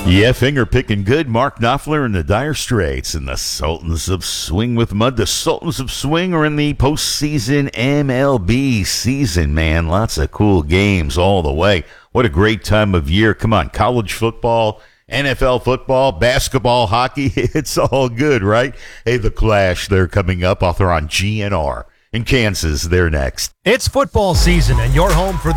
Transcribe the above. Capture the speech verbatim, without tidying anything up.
Yeah, finger picking good. Mark Knopfler and the Dire Straits and the Sultans of Swing with Mud. The Sultans of Swing are in the postseason M L B season, man. Lots of cool games all the way. What a great time of year. Come on, college football, N F L football, basketball, hockey. It's all good, right? Hey, the Clash, they're coming up. Author on G N R in Kansas. They're next. It's football season, and you're home for the